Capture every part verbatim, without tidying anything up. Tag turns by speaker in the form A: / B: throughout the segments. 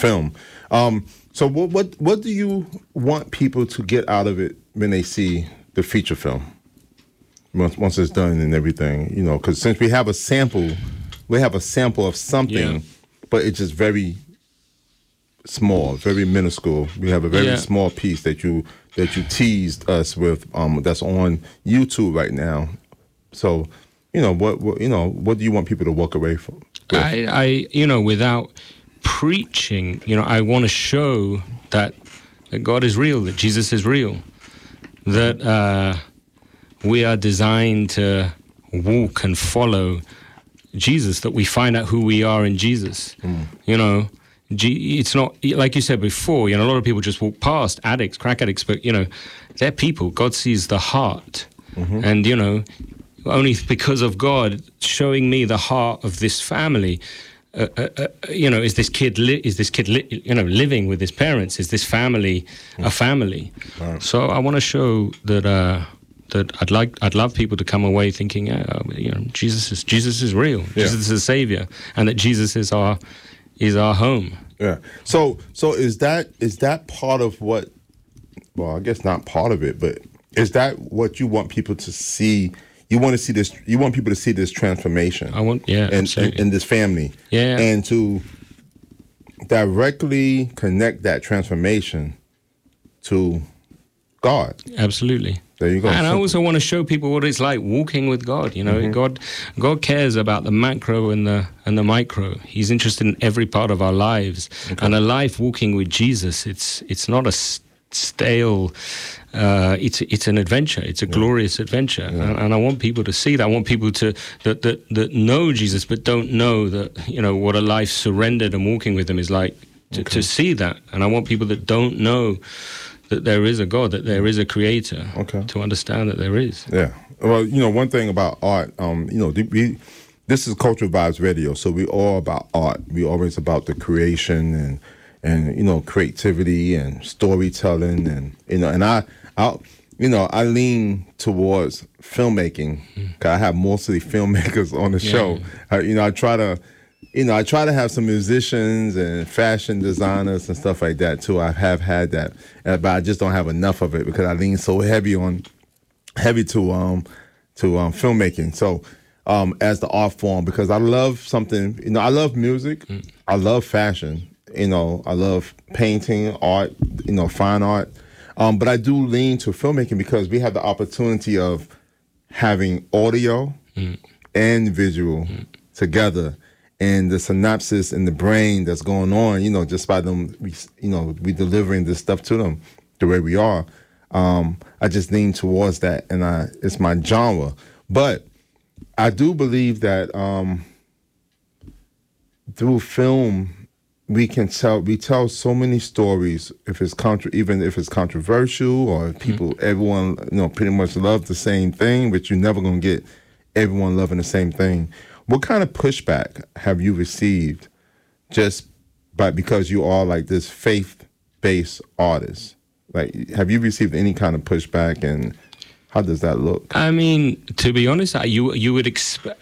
A: film. Um, so what what what do you want people to get out of it when they see the feature film? Once once it's done and everything, you know, because since we have a sample, we have a sample of something, yeah. but it's just very small, very minuscule. We have a very yeah. small piece that you that you teased us with. Um, that's on YouTube right now. So, you know, what, what you know, what do you want people to walk away from? With?
B: I, I, you know, without preaching, you know, I want to show that, that God is real, that Jesus is real, that uh, we are designed to walk and follow Jesus, that we find out who we are in Jesus. Mm. You know, it's not, like you said before, you know, a lot of people just walk past addicts, crack addicts, but, you know, they're people. God sees the heart. Mm-hmm. And, you know, only because of God showing me the heart of this family, uh, uh, uh, you know, is this kid, li- is this kid, li- you know, living with his parents? Is this family a family? Right. So I want to show that uh, that I'd like, I'd love people to come away thinking, yeah, you know, Jesus is Jesus is real. Yeah. Jesus is the Savior, and that Jesus is our is our home.
A: Yeah. So so is that is that part of what? Well, I guess not part of it, but is that what you want people to see? You want to see this. You want people to see this transformation.
B: I want, yeah,
A: in, in, in this family,
B: yeah,
A: and to directly connect that transformation to God.
B: Absolutely.
A: There you go.
B: And I also want to show people what it's like walking with God. You know, mm-hmm. God, God cares about the macro and the and the micro. He's interested in every part of our lives. Okay. And a life walking with Jesus, it's it's not a stale. Uh, it's it's an adventure. It's a yeah. glorious adventure, yeah. and, and I want people to see that. I want people to that, that that know Jesus but don't know that, you know, what a life surrendered and walking with Him is like. To, okay. to see that, and I want people that don't know that there is a God, that there is a Creator, okay. to understand that there is.
A: Yeah. Well, you know, one thing about art, um, you know, we this is Cultural Vibes Radio, so we all about art. We always about the creation and and you know creativity and storytelling, and you know, and I. I, you know, I lean towards filmmaking. Mm. I have mostly filmmakers on the yeah. show. I, you know, I try to, you know, I try to have some musicians and fashion designers and stuff like that too. I have had that, but I just don't have enough of it because I lean so heavy on, heavy to um, to um, filmmaking. So, um, as the art form, because I love something. You know, I love music. Mm. I love fashion. You know, I love painting, art. You know, fine art. Um, but I do lean to filmmaking because we have the opportunity of having audio mm. and visual mm. together, and the synapses in the brain that's going on, you know, just by them, we, you know, we delivering this stuff to them the way we are. Um, I just lean towards that, and I, it's my genre. But I do believe that um, through film, we can tell we tell so many stories. If it's contra, even if it's controversial, or if people, mm-hmm. everyone, you know, pretty much love the same thing, but you're never gonna get everyone loving the same thing. What kind of pushback have you received just by because you are like this faith-based artist? Like, have you received any kind of pushback, and how does that look?
B: I mean, to be honest, you you would expect.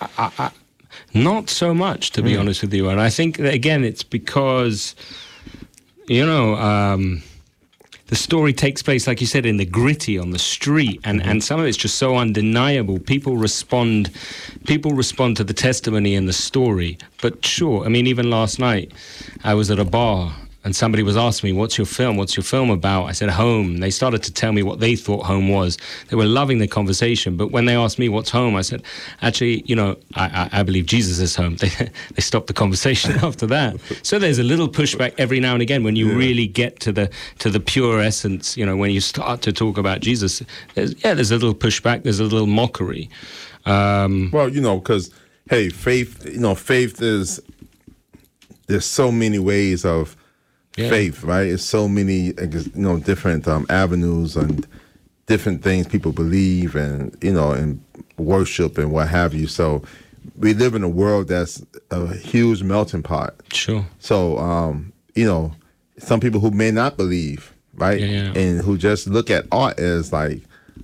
B: Not so much, to be mm. honest with you. And I think, that, again, it's because, you know, um, the story takes place, like you said, in the gritty, on the street, and, mm-hmm. and some of it's just so undeniable. People respond, people respond to the testimony and the story. But sure, I mean, even last night, I was at a bar, and somebody was asking me, what's your film? What's your film about? I said, home. They started to tell me what they thought home was. They were loving the conversation. But when they asked me, what's home? I said, actually, you know, I, I, I believe Jesus is home. They, they stopped the conversation after that. So there's a little pushback every now and again when you yeah. really get to the to the pure essence, you know, when you start to talk about Jesus. There's, yeah, there's a little pushback. There's a little mockery. Um,
A: well, you know, because, hey, faith, you know, faith is, there's so many ways of, Yeah. faith, right? It's so many, you know, different um, avenues and different things people believe, and you know, and worship and what have you. So we live in a world that's a huge melting pot.
B: Sure.
A: So um, you know, some people who may not believe, right,
B: yeah, yeah.
A: and who just look at art as like,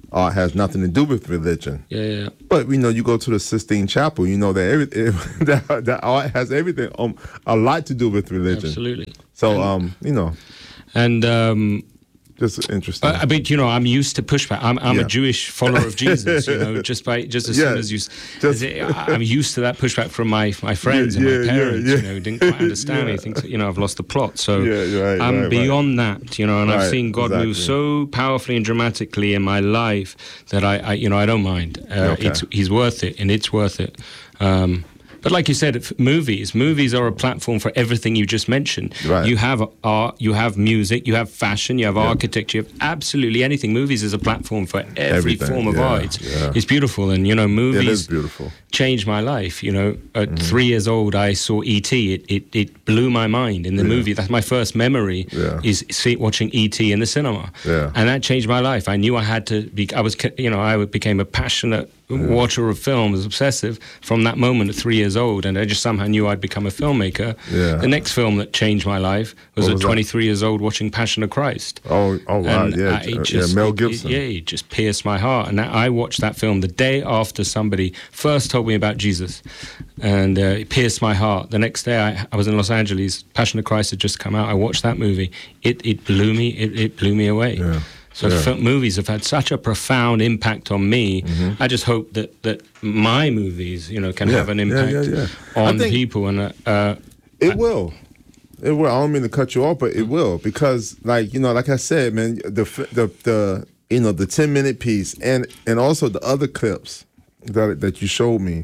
A: art has nothing to do with religion.
B: Yeah, yeah.
A: But you know, you go to the Sistine Chapel, you know that every, that, that art has everything, um, a lot to do with religion.
B: Absolutely.
A: So,
B: and,
A: um, you know,
B: and um,
A: just interesting.
B: Uh, but you know, I'm used to pushback. I'm, I'm
A: Yeah.
B: a Jewish follower of Jesus. You know, just by just as
A: Yeah,
B: soon as you, s-
A: just-
B: as it, I- I'm used to that pushback from my my friends
A: Yeah,
B: and
A: yeah,
B: my
A: yeah,
B: parents.
A: yeah.
B: You know, who didn't quite understand
A: Yeah.
B: me. Think you know, I've lost the plot. So
A: Yeah, you're right,
B: I'm
A: right,
B: beyond that. You know, and I've
A: Right,
B: seen God move
A: exactly.
B: so powerfully and dramatically in my life that I, I you know, I don't mind. Uh,
A: Okay.
B: It's He's worth it, and it's worth it. Um, But like you said, if movies, movies are a platform for everything you just mentioned.
A: Right.
B: You have art, you have music, you have fashion, you have architecture, you have absolutely anything. Movies is a platform for every
A: Everything,
B: form of
A: yeah,
B: art. It's,
A: yeah.
B: it's beautiful, and you know,
A: It
B: movies
A: is beautiful.
B: changed my life. You know, at three years old, I saw E T. It it, it blew my mind in the
A: Yeah.
B: movie. That's my first memory.
A: Yeah.
B: Is see, watching E T in the cinema.
A: Yeah.
B: And that changed my life. I knew I had to be. I was, you know, I became a passionate watcher of films, obsessive from that moment at three years old, and I just somehow knew I'd become a filmmaker.
A: Yeah.
B: The next film that changed my life was
A: What
B: at
A: was that?
B: twenty-three years old watching Passion of Christ.
A: Oh, oh wow,
B: And
A: yeah,
B: I
A: uh,
B: just-
A: yeah, Mel
B: it-
A: Gibson.
B: It, yeah, it just pierced my heart. And I watched that film the day after somebody first told me about Jesus, and uh, it pierced my heart. The next day, I, I was in Los Angeles. Passion of Christ had just come out. I watched that movie. It it blew me. It, it blew me away.
A: Yeah.
B: So
A: Yeah.
B: film, movies have had such a profound impact on me.
A: Mm-hmm.
B: I just hope that, that my movies, you know, can
A: Yeah,
B: have an
A: yeah,
B: impact
A: yeah, yeah. I
B: on
A: think-
B: people. And uh, uh,
A: It will. It will. I don't mean to cut you off, but it will, because, like, you know, like I said, man, the f- the the you know the ten minute piece, and and also the other clips that that you showed me.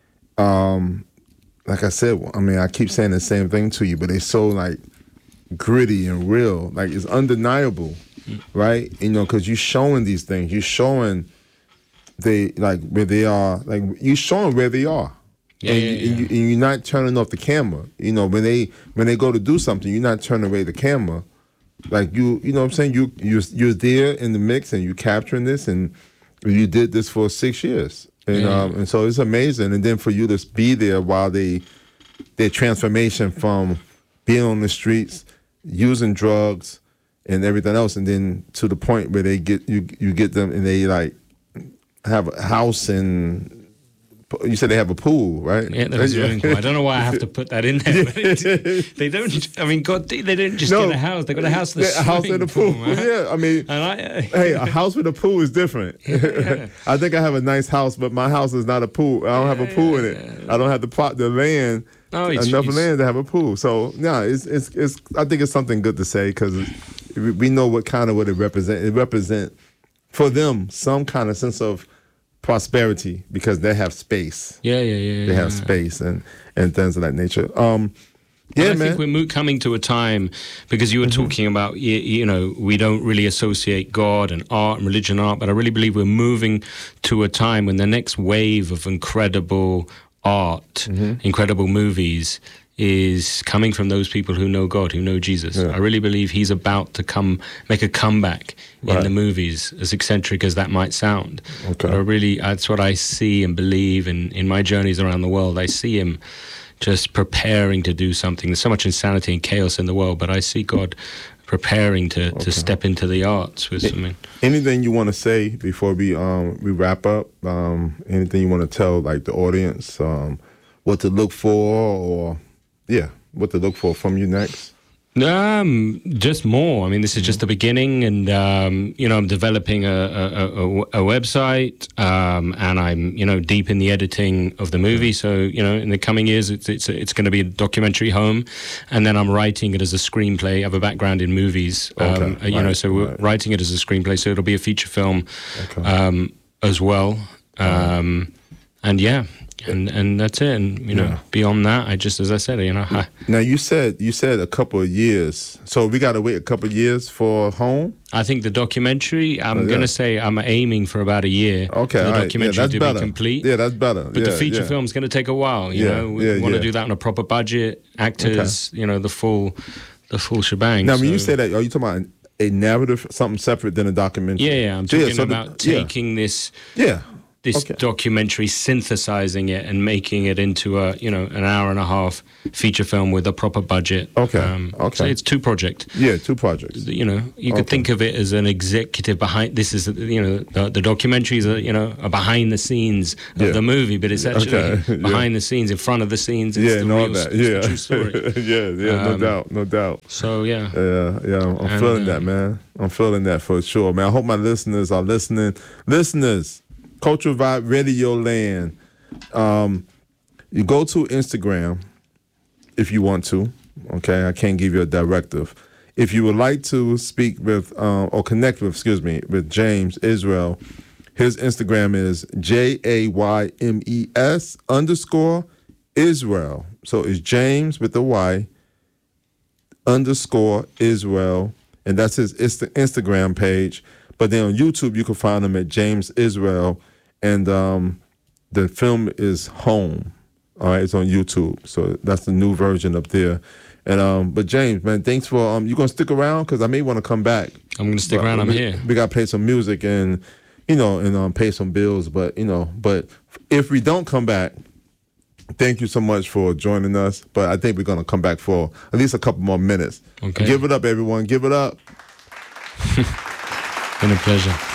A: Um, like I said, I mean, I keep saying the same thing to you, but they're so like gritty and real, like it's undeniable, right? You know, because you're showing these things, you're showing they like where they are, like you're showing where they are.
B: Yeah,
A: and,
B: yeah,
A: you,
B: yeah.
A: and, you, and you're not turning off the camera. You know, when they when they go to do something, you're not turning away the camera. Like you, you know what I'm saying? You you're, you're there in the mix and you're capturing this, and you did this for six years. And
B: Yeah.
A: um and so it's amazing. And then for you to be there while they their transformation from being on the streets, using drugs and everything else, and then to the point where they get you you get them and they like have a house and you said they have a pool, right?
B: Yeah, that's really cool. I don't know why I have to put that in there. But it, they don't. I mean, God, they they don't just
A: No.
B: get a house. They got a house. In the
A: Yeah, a house in the pool.
B: man.
A: Yeah, I mean,
B: And I,
A: hey, a house with a pool is different. I think I have a nice house, but my house is not a pool. I don't have a pool in it. I don't have the plot, the land,
B: No, it's-
A: enough
B: it's-
A: land to have a pool. So yeah, it's it's it's. I think it's something good to say because we know what kind of what it represent. It represent for them some kind of sense of prosperity because they have space.
B: yeah, yeah, yeah.
A: They have
B: yeah.
A: space and and things of that nature. Um, yeah,
B: I
A: man.
B: think we're mo- coming to a time because you were
A: Mm-hmm.
B: talking about you, you know we don't really associate God and art and religion art, but I really believe we're moving to a time when the next wave of incredible art,
A: Mm-hmm.
B: incredible movies is coming from those people who know God, who know Jesus.
A: Yeah.
B: I really believe he's about to come make a comeback in
A: Right.
B: the movies, as eccentric as that might sound.
A: Okay.
B: But I really, that's what I see and believe in, in my journeys around the world. I see him just preparing to do something. There's so much insanity and chaos in the world, but I see God preparing to, to step into the arts with something.
A: Anything you want to say before we um we wrap up? Um, anything you want to tell like the audience? Um, what to look for, or yeah, what to look for from you next?
B: Um, just more. I mean, this is just the beginning, and um, you know, I'm developing a, a, a, a website, um, and I'm you know deep in the editing of the movie. So you know, in the coming years, it's it's it's going to be a documentary home, and then I'm writing it as a screenplay. I have a background in movies, um,
A: Okay,
B: you know,
A: right,
B: so we're
A: right.
B: writing it as a screenplay. So it'll be a feature film
A: Okay.
B: um, as well, um, and yeah. And and that's it. And you know,
A: Yeah.
B: beyond that, I just, as I said, you know, I,
A: Now you said you said a couple of years, so we got to wait a couple of years for home.
B: I think the documentary, I'm
A: Oh, yeah.
B: going to say I'm aiming for about a year
A: Okay,
B: for the
A: all right.
B: documentary
A: yeah, that's
B: to
A: better.
B: be complete.
A: Yeah, that's better.
B: But
A: yeah,
B: the feature
A: yeah.
B: film's going to take a while, you
A: Yeah,
B: know. We
A: yeah,
B: want to
A: yeah.
B: do that on a proper budget, actors, you know, the full the full shebang.
A: Now, when you
B: so-
A: say that, are you talking about a narrative, something separate than a documentary?
B: Yeah, yeah, I'm
A: So,
B: talking
A: so the-
B: about
A: yeah.
B: taking this
A: Yeah.
B: this
A: Okay.
B: documentary, synthesizing it and making it into a you know an hour and a half feature film with a proper budget.
A: Okay,
B: um,
A: okay.
B: So it's two projects.
A: Yeah, two projects.
B: You know, you could
A: Okay.
B: think of it as an executive behind. This is you know the, the documentaries are you know are behind the scenes of
A: Yeah.
B: the movie, but it's actually
A: Okay, yeah.
B: behind the scenes, in front of the scenes. It's
A: Yeah,
B: the
A: and all
B: real,
A: that.
B: it's the
A: Yeah,
B: true story.
A: yeah, yeah. No
B: Um,
A: doubt, no doubt.
B: So yeah.
A: Yeah, yeah, I'm, I'm
B: And,
A: feeling
B: uh,
A: that, man. I'm feeling that for sure, man. I hope my listeners are listening. Listeners, Cultural Vibe Radio Land. Um, you go to Instagram if you want to. Okay, I can't give you a directive. If you would like to speak with uh, or connect with, excuse me, with James Israel, his Instagram is J A Y M E S underscore Israel. So it's James with the Y underscore Israel, and that's his Insta- Instagram page. But then on YouTube, you can find him at James Israel, and um, the film is Home. All right, it's on YouTube, so that's the new version up there. And um, but James, man, thanks for um, you gonna stick around because I may want to come back.
B: I'm gonna stick
A: But
B: around. I'm
A: we,
B: here.
A: We gotta play some music and you know and um, pay some bills. But you know, but if we don't come back, thank you so much for joining us. But I think we're gonna come back for at least a couple more minutes.
B: Okay.
A: Give it up, everyone. Give it up.
B: Been a pleasure.